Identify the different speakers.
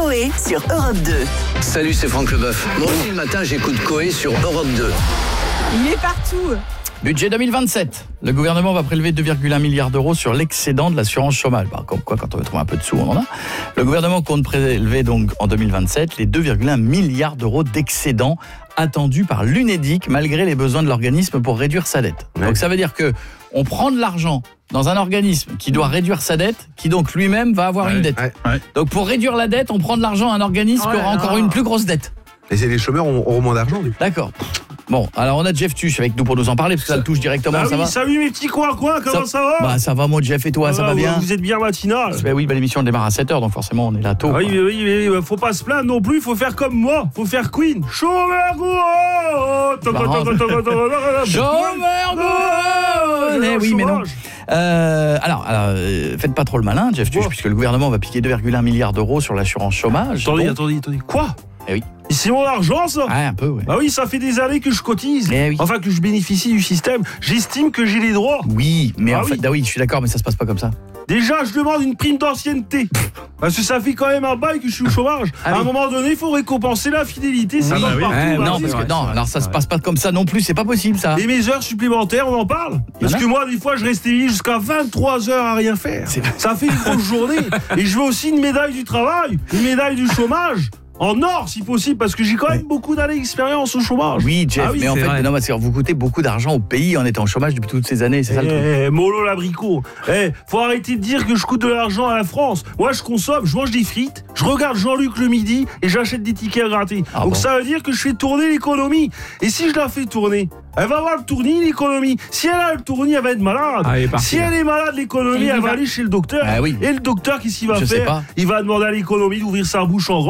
Speaker 1: Coé sur Europe 2.
Speaker 2: Salut, c'est Franck Leboeuf. Moi aussi, le matin, j'écoute Coé sur Europe 2.
Speaker 3: Il est partout.
Speaker 4: Budget 2027. Le gouvernement va prélever 2,1 milliards d'euros sur l'excédent de l'assurance chômage. Comme quoi, quand on veut trouver un peu de sous, on en a. Le gouvernement compte prélever donc en 2027 les 2,1 milliards d'euros d'excédent attendus par l'UNEDIC malgré les besoins de l'organisme pour réduire sa dette. Ouais. Donc ça veut dire que on prend de l'argent dans un organisme qui doit réduire sa dette, qui donc lui-même va avoir une dette. Ouais. Donc pour réduire la dette, on prend de l'argent à un organisme qui aura encore une plus grosse dette.
Speaker 5: Et les chômeurs auront moins d'argent.
Speaker 4: D'accord. Bon, alors on a Jeff Tuch avec nous pour nous en parler, parce que ça le touche directement, ça va.
Speaker 6: Salut mes petits quoi, comment ça va?
Speaker 4: Bah ça va moi Jeff, et toi, ça va bien?
Speaker 6: Vous êtes bien matinal?
Speaker 4: Oui, l'émission démarre à 7h, donc forcément on est là tôt.
Speaker 6: Oui, faut pas se plaindre non plus, faut faire comme moi, faut faire Queen. Chômeur
Speaker 4: oui, mais non. Alors, faites pas trop le malin, Jeff Tuch, puisque le gouvernement va piquer 2,1 milliards d'euros sur l'assurance chômage.
Speaker 6: Attendez. Quoi?
Speaker 4: Eh oui.
Speaker 6: Et c'est mon argent, ça?
Speaker 4: Ah, un peu, oui.
Speaker 6: Ah oui, ça fait des années que je cotise.
Speaker 4: Oui.
Speaker 6: Enfin, que je bénéficie du système. J'estime que j'ai les droits.
Speaker 4: Oui, mais en fait, je suis d'accord, mais ça se passe pas comme ça.
Speaker 6: Déjà, je demande une prime d'ancienneté. Parce que ça fait quand même un bail que je suis au chômage. À un moment donné, il faut récompenser la fidélité. Ça va partout.
Speaker 4: Alors ça se passe pas comme ça non plus, c'est pas possible, ça.
Speaker 6: Et mes heures supplémentaires, on en parle? Parce que moi, des fois, je reste éveillé jusqu'à 23 heures à rien faire. Ça fait une grosse journée. Et je veux aussi une médaille du travail, une médaille du chômage. En or, si possible, parce que j'ai quand même beaucoup d'années d'expérience au chômage.
Speaker 4: Oui, Jeff, mais en fait, non, parce que vous coûtez beaucoup d'argent au pays en étant au chômage depuis toutes ces années, c'est ça le truc.
Speaker 6: Mollo l'abricot. Faut arrêter de dire que je coûte de l'argent à la France. Moi, je consomme, je mange des frites, je regarde Jean-Luc le midi et j'achète des tickets à gratter. Donc ça veut dire que je fais tourner l'économie. Et si je la fais tourner, elle va avoir le tournis, l'économie. Si elle a le tournis, elle va être malade. Si elle est malade, l'économie, elle va aller chez le docteur. Et le docteur, qu'est-ce qu'il va faire? Il va demander à l'économie d'ouvrir sa bouche en